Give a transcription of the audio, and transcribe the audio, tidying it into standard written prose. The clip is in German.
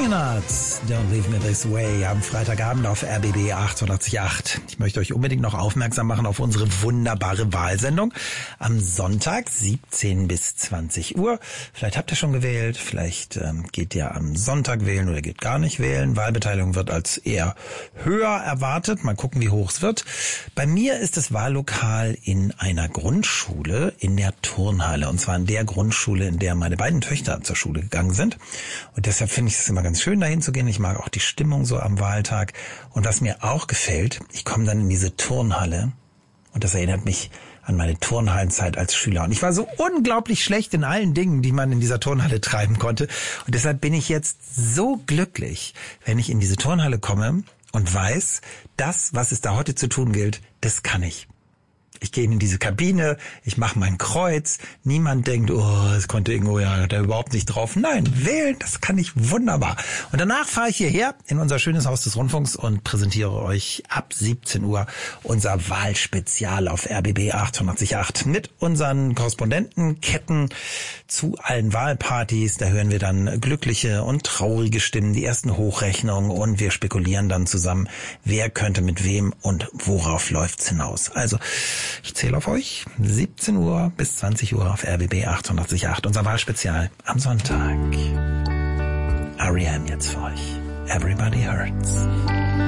Arts, Don't Leave Me This Way am Freitagabend auf RBB 888. Ich möchte euch unbedingt noch aufmerksam machen auf unsere wunderbare Wahlsendung am Sonntag 17 bis 20 Uhr. Vielleicht habt ihr schon gewählt, vielleicht geht ihr am Sonntag wählen oder geht gar nicht wählen. Wahlbeteiligung wird als eher höher erwartet. Mal gucken, wie hoch es wird. Bei mir ist das Wahllokal in einer Grundschule in der Turnhalle. Und zwar in der Grundschule, in der meine beiden Töchter zur Schule gegangen sind. Und deshalb finde ich es immer ganz schön, dahin zu gehen. Ich mag auch die Stimmung so am Wahltag. Und was mir auch gefällt, ich komme dann in diese Turnhalle und das erinnert mich an meine Turnhallenzeit als Schüler. Und ich war so unglaublich schlecht in allen Dingen, die man in dieser Turnhalle treiben konnte. Und deshalb bin ich jetzt so glücklich, wenn ich in diese Turnhalle komme und weiß, das, was es da heute zu tun gilt, das kann ich. Ich gehe in diese Kabine, ich mache mein Kreuz. Niemand denkt, oh, es konnte irgendwo, ja, hat er überhaupt nicht drauf. Nein, wählen, das kann ich wunderbar. Und danach fahre ich hierher in unser schönes Haus des Rundfunks und präsentiere euch ab 17 Uhr unser Wahlspezial auf RBB 888 mit unseren Korrespondentenketten zu allen Wahlpartys. Da hören wir dann glückliche und traurige Stimmen, die ersten Hochrechnungen und wir spekulieren dann zusammen, wer könnte mit wem und worauf läuft's hinaus. Also, ich zähle auf euch. 17 Uhr bis 20 Uhr auf RBB 888. Unser Wahlspezial am Sonntag. R.E.M. jetzt für euch. Everybody Hurts.